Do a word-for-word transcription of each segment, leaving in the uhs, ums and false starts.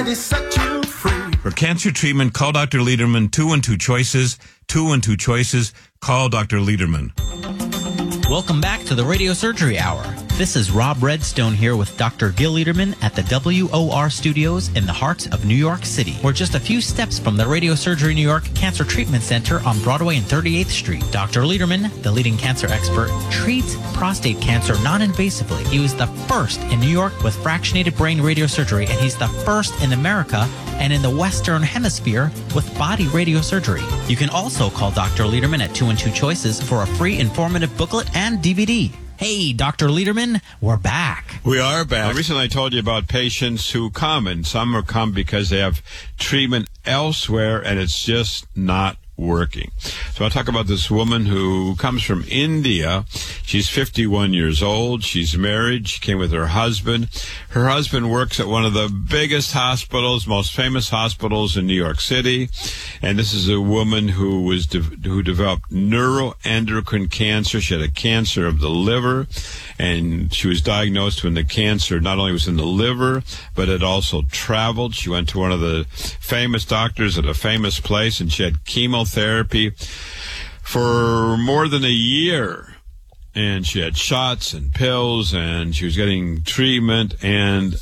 already set you free. For cancer treatment, call Doctor Lederman. Two and two choices. Two and two choices. Call Doctor Lederman. Welcome back to the Radio Surgery Hour. This is Rob Redstone here with Doctor Gil Lederman at the W O R Studios in the heart of New York City. We're just a few steps from the Radio Surgery New York Cancer Treatment Center on Broadway and thirty-eighth Street. Doctor Lederman, the leading cancer expert, treats prostate cancer non-invasively. He was the first in New York with fractionated brain radiosurgery, and he's the first in America and in the Western Hemisphere with body radiosurgery. You can also call Doctor Lederman at two and two choices for a free informative booklet and D V D. Hey, Doctor Lederman, we're back. We are back. Uh, recently I told you about patients who come, and some are come because they have treatment elsewhere, and it's just not working. So I'll talk about this woman who comes from India. She's fifty-one years old. She's married. She came with her husband. Her husband works at one of the biggest hospitals, most famous hospitals in New York City. And this is a woman who was de- who developed neuroendocrine cancer. She had a cancer of the liver, and she was diagnosed when the cancer not only was in the liver, but it also traveled. She went to one of the famous doctors at a famous place, and she had chemotherapy for more than a year. And she had shots and pills, and she was getting treatment, and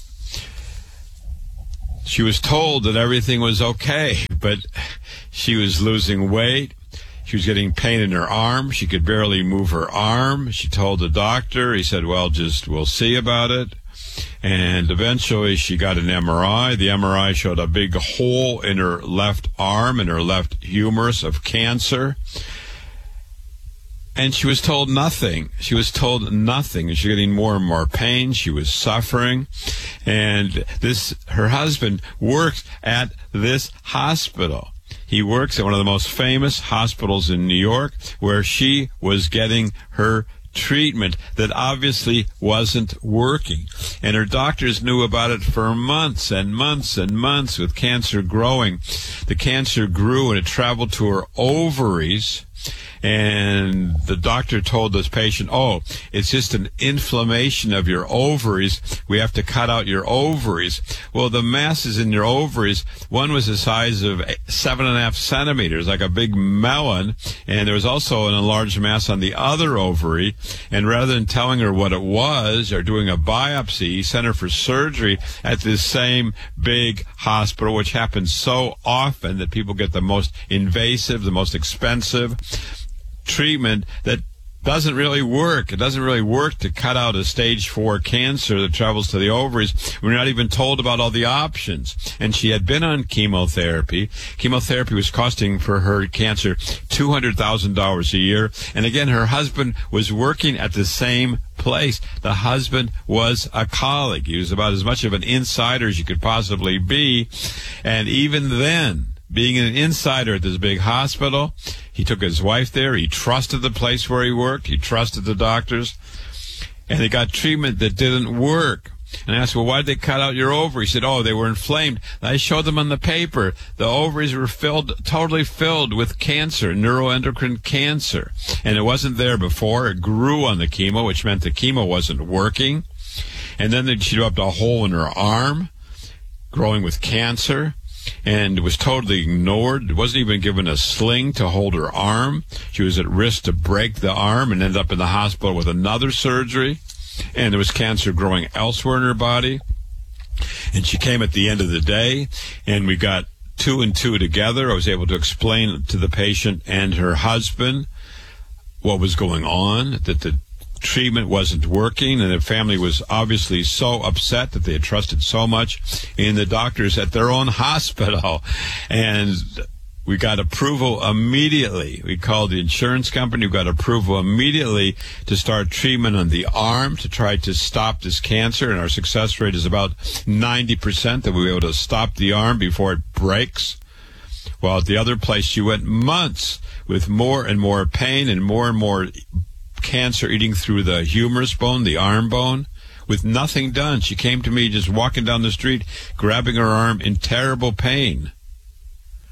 she was told that everything was okay, but she was losing weight. She was getting pain in her arm. She could barely move her arm. She told the doctor. He said, well, just we'll see about it. And eventually she got an M R I. The M R I showed a big hole in her left arm, in her left humerus of cancer. And she was told nothing. She was told nothing. She was getting more and more pain. She was suffering. And this, her husband works at this hospital. He works at one of the most famous hospitals in New York, where she was getting her treatment that obviously wasn't working. And her doctors knew about it for months and months and months with cancer growing. The cancer grew and it traveled to her ovaries. And the doctor told this patient, oh, it's just an inflammation of your ovaries. We have to cut out your ovaries. Well, the masses in your ovaries, one was the size of seven and a half centimeters, like a big melon. And there was also an enlarged mass on the other ovary. And rather than telling her what it was or doing a biopsy, he sent her for surgery at this same big hospital, which happens so often that people get the most invasive, the most expensive treatment that doesn't really work. It doesn't really work to cut out a stage four cancer that travels to the ovaries. We're not even told about all the options. And she had been on chemotherapy. Chemotherapy was costing for her cancer two hundred thousand dollars a year. And again, her husband was working at the same place. The husband was a colleague. He was about as much of an insider as you could possibly be. And even then, being an insider at this big hospital, he took his wife there. He trusted the place where he worked. He trusted the doctors. And they got treatment that didn't work. And I asked, well, why did they cut out your ovaries? He said, oh, they were inflamed. I showed them on the paper. The ovaries were filled, totally filled with cancer, neuroendocrine cancer. And it wasn't there before. It grew on the chemo, which meant the chemo wasn't working. And then she developed a hole in her arm, growing with cancer. And was totally ignored. Wasn't even given a sling to hold her arm. She was at risk to break the arm and end up in the hospital with another surgery. And there was cancer growing elsewhere in her body. And she came at the end of the day, and we got two and two together. I was able to explain to the patient and her husband what was going on, that the treatment wasn't working, and the family was obviously so upset that they had trusted so much in the doctors at their own hospital. And we got approval immediately. We called the insurance company. We got approval immediately to start treatment on the arm to try to stop this cancer, and our success rate is about ninety percent that we were able to stop the arm before it breaks. Well, at the other place, she went months with more and more pain and more and more cancer eating through the humerus bone, the arm bone, with nothing done. She came to me just walking down the street, grabbing her arm in terrible pain.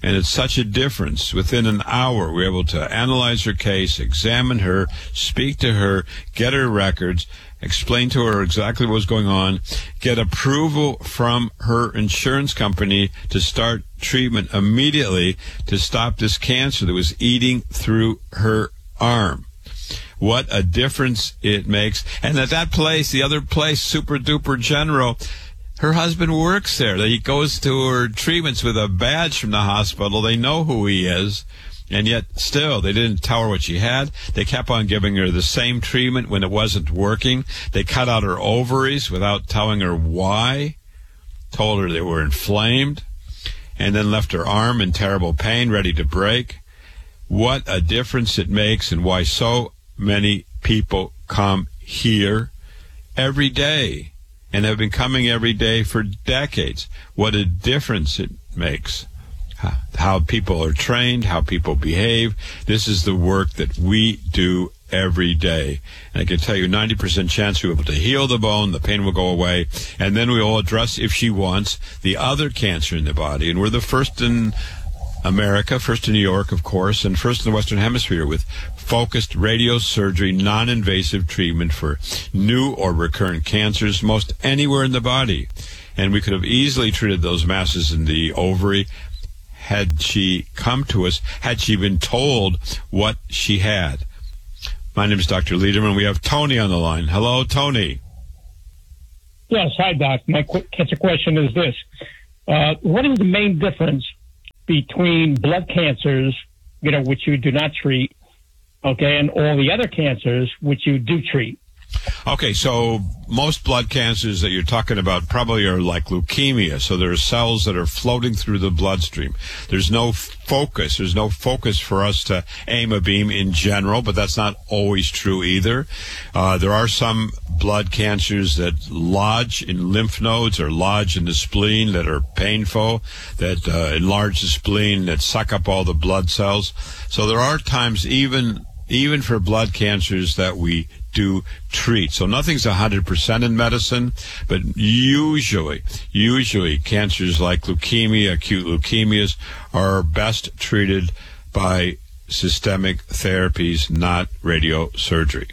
And it's such a difference. Within an hour, we were able to analyze her case, examine her, speak to her, get her records, explain to her exactly what was going on, get approval from her insurance company to start treatment immediately to stop this cancer that was eating through her arm. What a difference it makes. And at that place, the other place, Super Duper General, her husband works there. He goes to her treatments with a badge from the hospital. They know who he is. And yet, still, they didn't tell her what she had. They kept on giving her the same treatment when it wasn't working. They cut out her ovaries without telling her why. Told her they were inflamed. And then left her arm in terrible pain, ready to break. What a difference it makes, and why so many people come here every day and have been coming every day for decades. What a difference it makes. How people are trained, how people behave. This is the work that we do every day. And I can tell you, ninety percent chance we'll be able to heal the bone, the pain will go away, and then we will address, if she wants, the other cancer in the body. And we're the first in America, first in New York, of course, and first in the Western Hemisphere with focused radiosurgery, non-invasive treatment for new or recurrent cancers, most anywhere in the body. And we could have easily treated those masses in the ovary had she come to us, had she been told what she had. My name is Doctor Lederman. We have Tony on the line. Hello, Tony. Yes, hi, Doc. My quick cancer question is this. Uh, what is the main difference between blood cancers, you know, which you do not treat, okay, and all the other cancers which you do treat? Okay, so most blood cancers that you're talking about probably are like leukemia. So there are cells that are floating through the bloodstream. There's no focus. There's no focus for us to aim a beam in general, but that's not always true either. Uh, there are some blood cancers that lodge in lymph nodes or lodge in the spleen that are painful, that uh, enlarge the spleen, that suck up all the blood cells. So there are times even even for blood cancers that we do treat. So nothing's one hundred percent in medicine, but usually, usually cancers like leukemia, acute leukemias, are best treated by systemic therapies, not radiosurgery.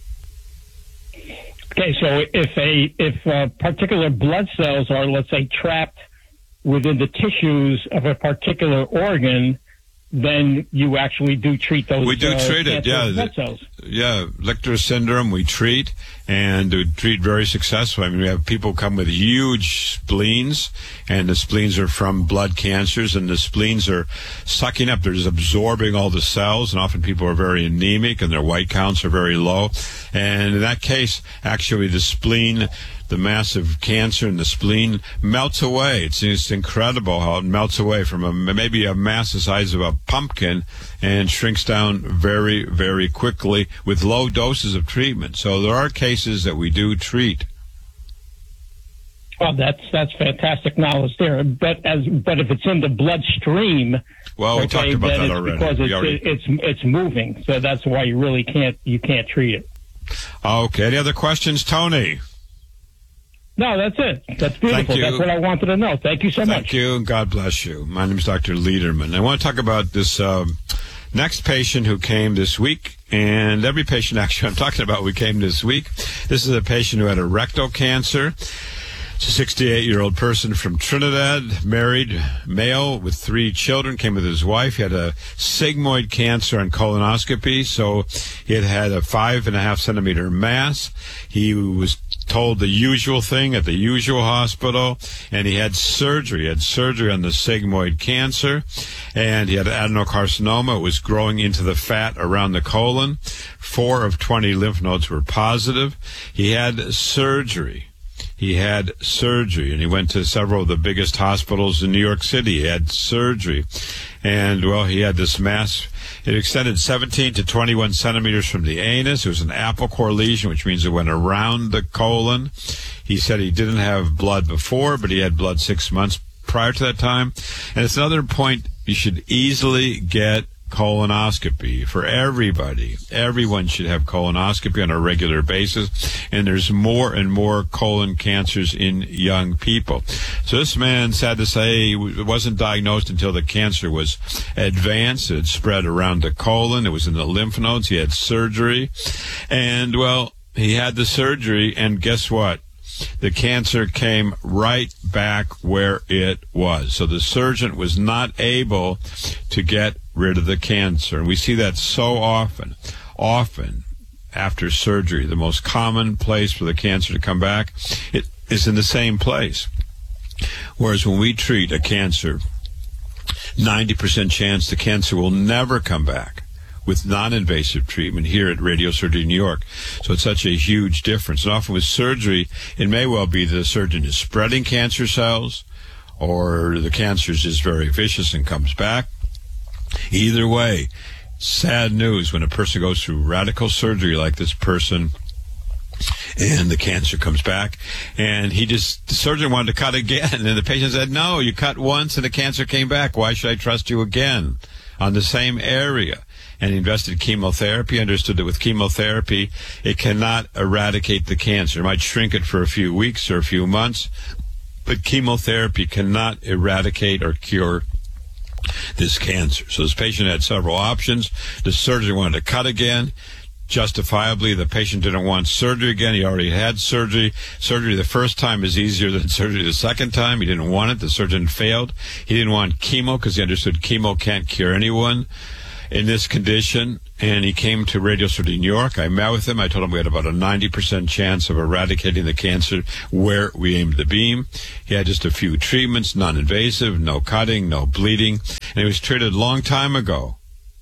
Okay, so if a if uh, particular blood cells are, let's say, trapped within the tissues of a particular organ, then you actually do treat those. We do uh, treat it, yeah. Blood cells. Yeah, Lichter syndrome we treat, and we treat very successfully. I mean, we have people come with huge spleens, and the spleens are from blood cancers, and the spleens are sucking up, they're just absorbing all the cells, and often people are very anemic, and their white counts are very low. And in that case, actually, the spleen, the massive cancer in the spleen melts away. It's, it's incredible how it melts away from a, maybe a mass the size of a pumpkin and shrinks down very, very quickly with low doses of treatment. So there are cases that we do treat. Well, that's that's fantastic knowledge there. But as but if it's in the bloodstream, well, we okay, talked about then that it's already. because it's, already... it's it's moving. So that's why you really can't you can't treat it. Okay. Any other questions, Tony? No, that's it. That's beautiful. Thank you. That's what I wanted to know. Thank you so Thank much. Thank you, and God bless you. My name is Doctor Lederman. I want to talk about this um, next patient who came this week, and every patient actually I'm talking about who came this week. This is a patient who had a rectal cancer. It's a sixty-eight-year-old person from Trinidad, married, male with three children, came with his wife. He had a sigmoid cancer on colonoscopy, so he had had a five and a half centimeter mass. He was told the usual thing at the usual hospital, and he had surgery. He had surgery on the sigmoid cancer, and he had adenocarcinoma. It was growing into the fat around the colon. Four of twenty lymph nodes were positive. He had surgery. He had surgery, and he went to several of the biggest hospitals in New York City. He had surgery, and, well, he had this mass. It extended seventeen to twenty-one centimeters from the anus. It was an apple core lesion, which means it went around the colon. He said he didn't have blood before, but he had blood six months prior to that time. And it's another point, you should easily get colonoscopy for everybody. Everyone should have colonoscopy on a regular basis, and there's more and more colon cancers in young people. So this man, sad to say, wasn't diagnosed until the cancer was advanced. It spread around the colon. It was in the lymph nodes. He had surgery, and, well, he had the surgery, and guess what? The cancer came right back where it was. So the surgeon was not able to get rid of the cancer. And we see that so often, often after surgery. The most common place for the cancer to come back, it is in the same place. Whereas when we treat a cancer, ninety percent chance the cancer will never come back with non-invasive treatment here at Radiosurgery New York. So it's such a huge difference. And often with surgery, it may well be that the surgeon is spreading cancer cells, or the cancer is just very vicious and comes back. Either way, sad news when a person goes through radical surgery like this person, and the cancer comes back, and he just, the surgeon wanted to cut again, and the patient said, no, you cut once and the cancer came back. Why should I trust you again on the same area? And he invested chemotherapy, understood that with chemotherapy, it cannot eradicate the cancer. It might shrink it for a few weeks or a few months, but chemotherapy cannot eradicate or cure this cancer. So this patient had several options. The surgeon wanted to cut again. Justifiably, the patient didn't want surgery again. He already had surgery. Surgery the first time is easier than surgery the second time. He didn't want it. The surgeon failed. He didn't want chemo because he understood chemo can't cure anyone in this condition, and he came to Radiosurgery New York. I met with him. I told him we had about a ninety percent chance of eradicating the cancer where we aimed the beam. He had just a few treatments, non-invasive, no cutting, no bleeding, and he was treated a long time ago.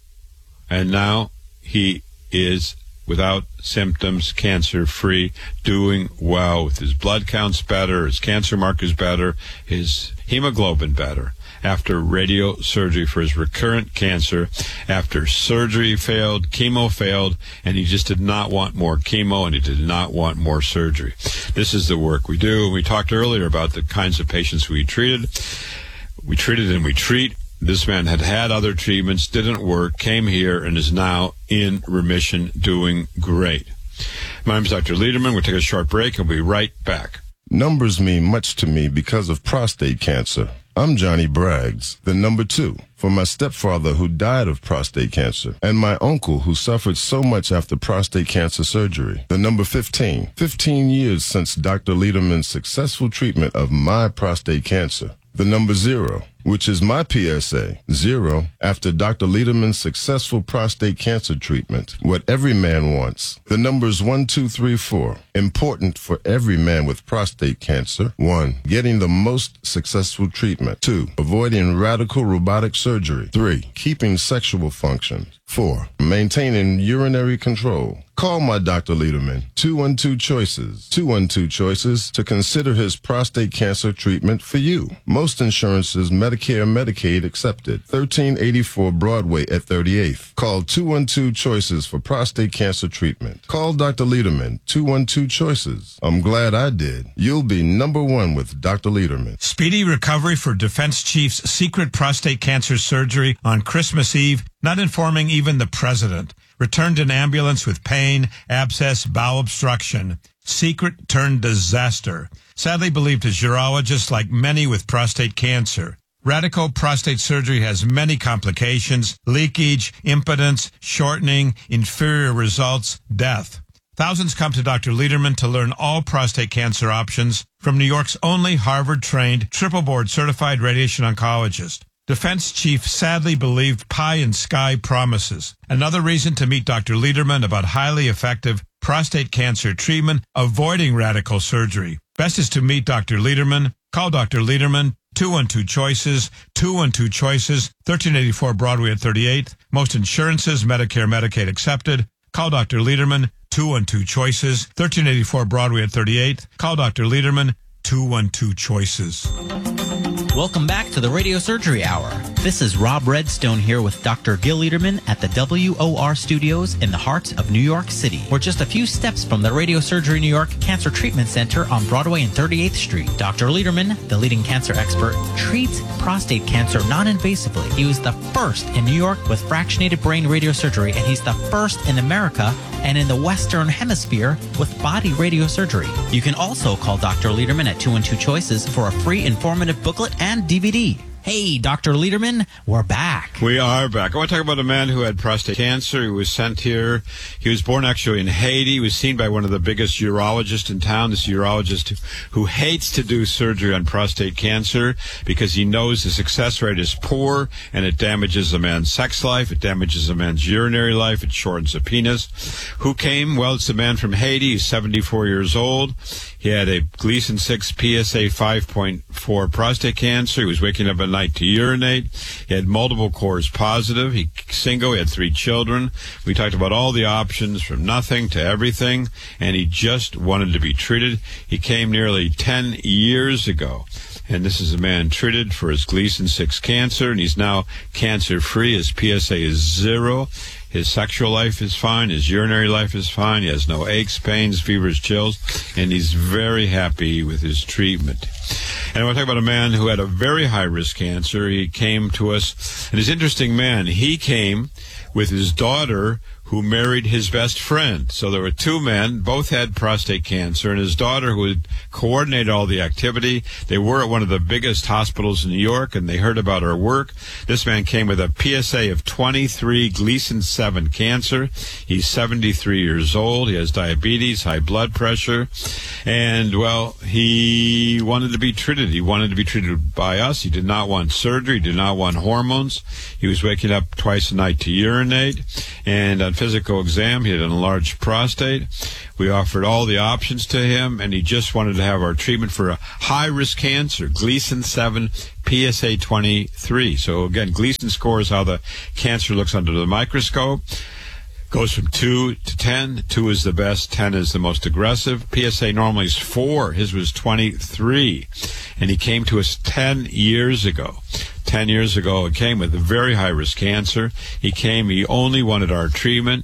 And now he is without symptoms, cancer-free, doing well with his blood counts better, his cancer markers better, his hemoglobin better, after radio surgery for his recurrent cancer, after surgery failed, chemo failed, and he just did not want more chemo, and he did not want more surgery. This is the work we do. We talked earlier about the kinds of patients we treated. We treated and we treat. This man had had other treatments, didn't work, came here, and is now in remission, doing great. My name is Doctor Lederman. We'll take a short break, and we'll be right back. Numbers mean much to me because of prostate cancer. I'm Johnny Braggs, the number two, for my stepfather who died of prostate cancer, and my uncle who suffered so much after prostate cancer surgery. The number fifteen, fifteen years since Doctor Lederman's successful treatment of my prostate cancer. The number zero, which is my P S A, zero, after Doctor Lederman's successful prostate cancer treatment. What every man wants. The numbers one, two, three, four, important for every man with prostate cancer. One, getting the most successful treatment. Two, avoiding radical robotic surgery. Three, keeping sexual function. Four, maintaining urinary control. Call my Doctor Lederman, two one two Choices, two one two Choices, to consider his prostate cancer treatment for you. Most insurances, Medicare, Medicaid accepted. thirteen eighty-four Broadway at thirty-eighth. Call two one two Choices for prostate cancer treatment. Call Doctor Lederman, two one two Choices. I'm glad I did. You'll be number one with Doctor Lederman. Speedy recovery for Defense Chief's secret prostate cancer surgery on Christmas Eve, not informing even the president. Returned in ambulance with pain, abscess, bowel obstruction. Secret turned disaster. Sadly believed his urologist, like many with prostate cancer. Radical prostate surgery has many complications: leakage, impotence, shortening, inferior results, death. Thousands come to Doctor Lederman to learn all prostate cancer options from New York's only Harvard-trained, triple-board certified radiation oncologist. Defense Chief sadly believed pie in sky promises. Another reason to meet Doctor Lederman about highly effective prostate cancer treatment, avoiding radical surgery. Best is to meet Doctor Lederman. Call Doctor Lederman, two one two Choices, two one two Choices, thirteen eighty-four Broadway at thirty-eighth. Most insurances, Medicare, Medicaid accepted. Call Doctor Lederman, two one two Choices, thirteen eighty-four Broadway at thirty-eighth. Call Doctor Lederman, two one two Choices. Welcome back to the Radio Surgery Hour. This is Rob Redstone here with Doctor Gil Liederman at the W O R studios in the heart of New York City. We're just a few steps from the Radio Surgery New York Cancer Treatment Center on Broadway and thirty-eighth Street. Doctor Liederman, the leading cancer expert, treats prostate cancer non-invasively. He was the first in New York with fractionated brain radiosurgery, and he's the first in America and in the Western Hemisphere with body radiosurgery. You can also call Doctor Liederman at two one two Choices for a free informative booklet and D V D. Hey, Doctor Liederman, we're back. We are back. I want to talk about a man who had prostate cancer. He was sent here. He was born actually in Haiti. He was seen by one of the biggest urologists in town, this urologist who, who hates to do surgery on prostate cancer because he knows the success rate is poor and it damages a man's sex life. It damages a man's urinary life. It shortens a penis. Who came? Well, it's a man from Haiti. He's seventy-four years old. He had a Gleason six P S A five point four prostate cancer. He was waking up at night to urinate. He had multiple cores positive. He single. He had three children. We talked about all the options from nothing to everything, and he just wanted to be treated. He came nearly ten years ago. And this is a man treated for his Gleason six cancer, and he's now cancer-free. His P S A is zero. His sexual life is fine. His urinary life is fine. He has no aches, pains, fevers, chills, and he's very happy with his treatment. And I want to talk about a man who had a very high-risk cancer. He came to us, and he's an interesting man. He came with his daughter who married his best friend. So there were two men, both had prostate cancer, and his daughter who had coordinated all the activity. They were at one of the biggest hospitals in New York, and they heard about our work. This man came with a P S A of twenty-three, Gleason seven cancer. He's seventy-three years old. He has diabetes, high blood pressure, and, well, he wanted to be treated. He wanted to be treated by us. He did not want surgery. He did not want hormones. He was waking up twice a night to urinate, and on physical exam, he had an enlarged prostate. We offered all the options to him, and he just wanted to have our treatment for a high-risk cancer, Gleason seven, P S A twenty-three. So, again, Gleason score is how the cancer looks under the microscope. Goes from two to ten. two is the best, ten is the most aggressive. P S A normally is four. His was twenty-three. And he came to us ten years ago. ten years ago, he came with a very high-risk cancer. He came, he only wanted our treatment.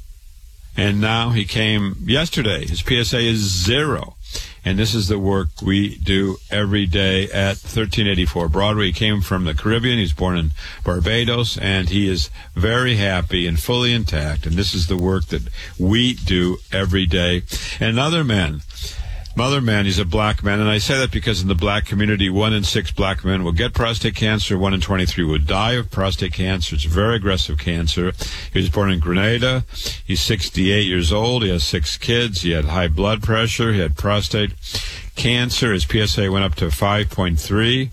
And now he came yesterday. His P S A is zero. And this is the work we do every day at thirteen eighty-four Broadway. He came from the Caribbean. He was born in Barbados, and he is very happy and fully intact. And this is the work that we do every day. And another man, another man, he's a black man, and I say that because in the black community, one in six black men will get prostate cancer. One in twenty-three will die of prostate cancer. It's a very aggressive cancer. He was born in Grenada. He's sixty-eight years old. He has six kids. He had high blood pressure. He had prostate cancer. His P S A went up to five point three.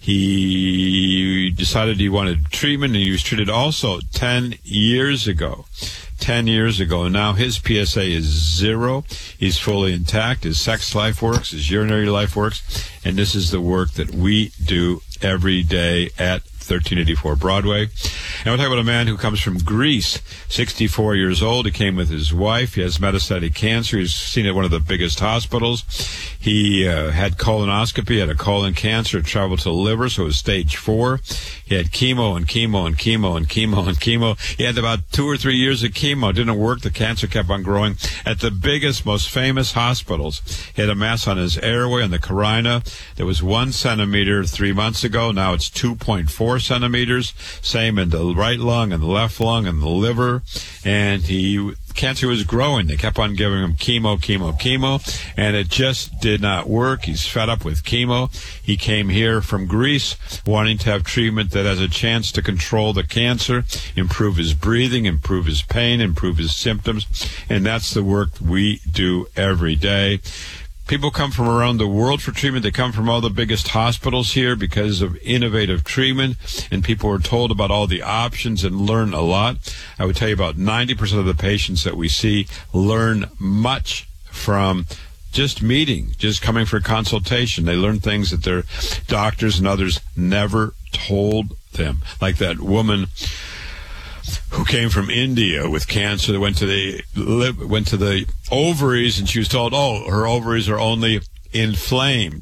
He decided he wanted treatment, and he was treated also ten years ago. ten years ago, and now his P S A is zero. He's fully intact. His sex life works. His urinary life works. And this is the work that we do every day at thirteen eighty-four Broadway. And we'll talk about a man who comes from Greece, sixty-four years old. He came with his wife. He has metastatic cancer. He's seen at one of the biggest hospitals. He uh, had colonoscopy, had a colon cancer, traveled to the liver, so it was stage four. He had chemo and chemo and chemo and chemo and chemo. He had about two or three years of chemo. It didn't work. The cancer kept on growing. At the biggest, most famous hospitals, he had a mass on his airway, on the carina. There was one centimeter three months ago. Now it's two point four centimeters. Same in the right lung and the left lung and the liver. And he... cancer was growing. They kept on giving him chemo, chemo, chemo, and it just did not work. He's fed up with chemo. He came here from Greece wanting to have treatment that has a chance to control the cancer, improve his breathing, improve his pain, improve his symptoms, and that's the work we do every day. People come from around the world for treatment. They come from all the biggest hospitals here because of innovative treatment, and people are told about all the options and learn a lot. I would tell you about ninety percent of the patients that we see learn much from just meeting, just coming for consultation. They learn things that their doctors and others never told them, like that woman who came from India with cancer that went to the went to the ovaries, and she was told, oh, her ovaries are only inflamed.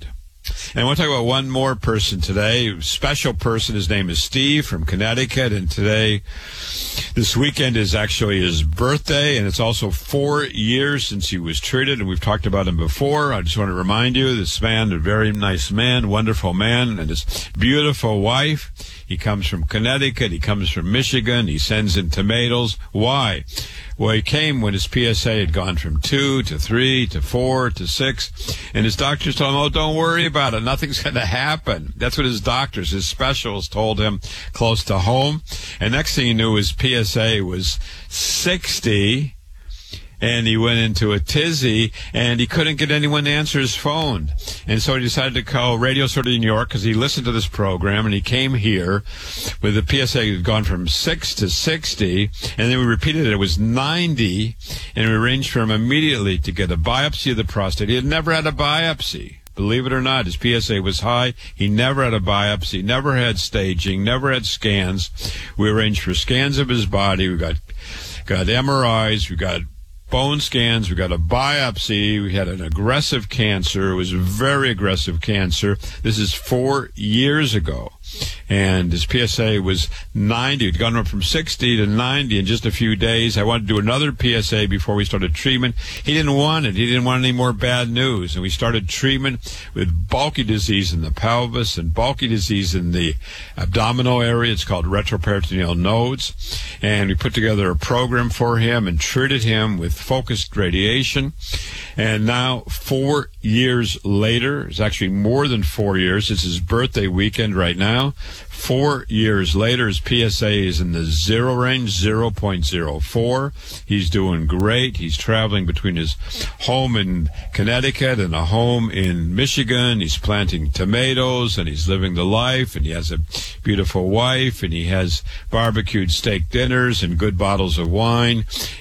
And I want to talk about one more person today, special person. His name is Steve from Connecticut, and today, this weekend is actually his birthday, and it's also four years since he was treated, and we've talked about him before. I just want to remind you, this man, a very nice man, wonderful man, and his beautiful wife. He comes from Connecticut. He comes from Michigan. He sends in tomatoes. Why? Well, he came when his P S A had gone from two to three to four to six, and his doctors told him, oh, don't worry about it. Nothing's going to happen. That's what his doctors, his specialists told him close to home. And next thing he knew, his P S A was sixty, and he went into a tizzy, and he couldn't get anyone to answer his phone. And so he decided to call Radio Surgery New York because he listened to this program, and he came here with the P S A had gone from six to sixty, and then we repeated it. It was ninety, and we arranged for him immediately to get a biopsy of the prostate. He had never had a biopsy. Believe it or not, his P S A was high. He never had a biopsy, never had staging, never had scans. We arranged for scans of his body. We got, got M R Is. We got bone scans. We got a biopsy. We had an aggressive cancer. It was a very aggressive cancer. This is four years ago. And his P S A was ninety. He'd gone up from sixty to ninety in just a few days. I wanted to do another P S A before we started treatment. He didn't want it. He didn't want any more bad news. And we started treatment with bulky disease in the pelvis and bulky disease in the abdominal area. It's called retroperitoneal nodes. And we put together a program for him and treated him with focused radiation. And now, four years later, it's actually more than four years. It's his birthday weekend right now. Four years later, his P S A is in the zero range, zero point zero four. He's doing great. He's traveling between his home in Connecticut and a home in Michigan. He's planting tomatoes, and he's living the life, and he has a beautiful wife, and he has barbecued steak dinners and good bottles of wine.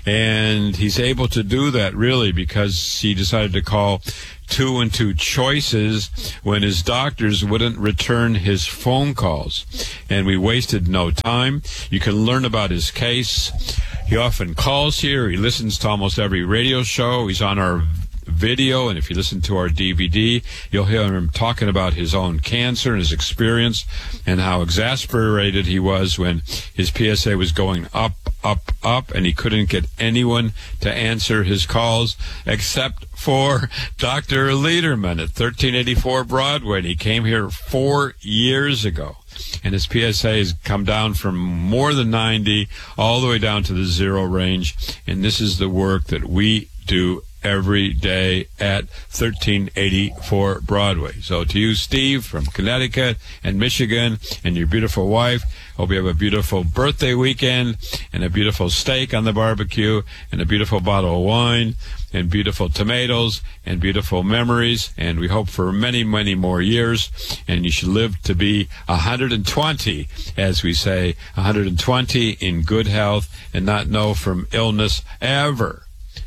And he's able to do that, really, because he decided to call two and two choices when his doctors wouldn't return his phone calls. And we wasted no time. You can learn about his case. He often calls here. He listens to almost every radio show. He's on our video, and if you listen to our D V D, you'll hear him talking about his own cancer and his experience and how exasperated he was when his P S A was going up, up, up, and he couldn't get anyone to answer his calls except for Doctor Lederman at thirteen eighty-four Broadway. And he came here four years ago. And his P S A has come down from more than ninety all the way down to the zero range. And this is the work that we do every day at thirteen eighty-four Broadway. So to you, Steve, from Connecticut and Michigan, and your beautiful wife, hope you have a beautiful birthday weekend and a beautiful steak on the barbecue and a beautiful bottle of wine and beautiful tomatoes and beautiful memories. And we hope for many, many more years. And you should live to be one hundred twenty, as we say, one hundred twenty in good health and not know from illness ever.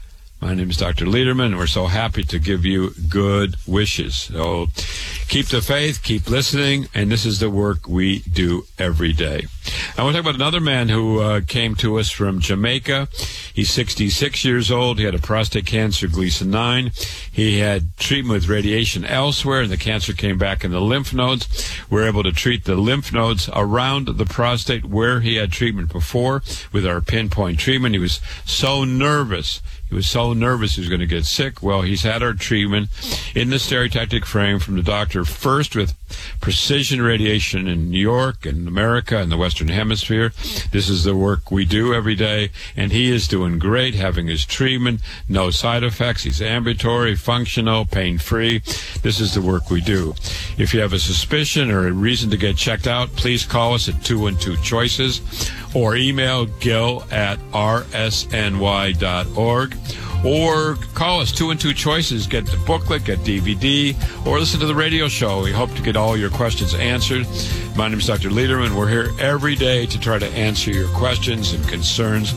My name is Doctor Lederman, and we're so happy to give you good wishes. So keep the faith, keep listening, and this is the work we do every day. I want to talk about another man who uh, came to us from Jamaica. He's sixty-six years old. He had a prostate cancer, Gleason nine. He had treatment with radiation elsewhere, and the cancer came back in the lymph nodes. We're able to treat the lymph nodes around the prostate where he had treatment before with our pinpoint treatment. He was so nervous. He was so nervous he was going to get sick. Well, he's had our treatment in the stereotactic frame from the doctor, first with precision radiation in New York and America and the Western Hemisphere. This is the work we do every day, and he is doing great, having his treatment, no side effects. He's ambulatory, functional, pain-free. This is the work we do. If you have a suspicion or a reason to get checked out, please call us at two one two choices or email gil at r s n y dot org. Or call us, two one two choices, get the booklet, get D V D, or listen to the radio show. We hope to get all your questions answered. My name is Doctor Lederman. We're here every day to try to answer your questions and concerns.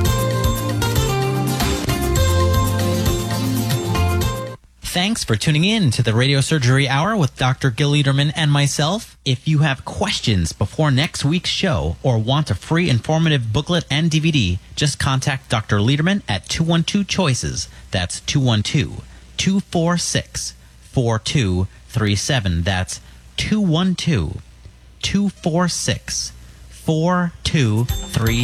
Thanks for tuning in to the Radio Surgery Hour with Doctor Gil Lederman and myself. If you have questions before next week's show or want a free informative booklet and D V D, just contact Doctor Lederman at two one two choices. That's two one two, two four six, four two three seven. That's two one two, two four six, four two three